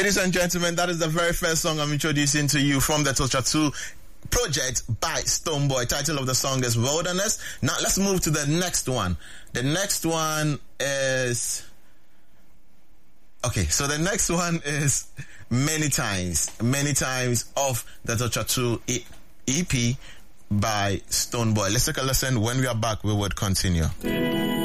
Ladies and gentlemen, that is the very first song I'm introducing to you from the Touch of Two project by Stonebwoy. Title of the song is Wilderness. Now let's move to the next one. The next one is... Okay, so the next one is Many Times of the Touch of Two EP by Stonebwoy. Let's take a listen. When we are back, we will continue.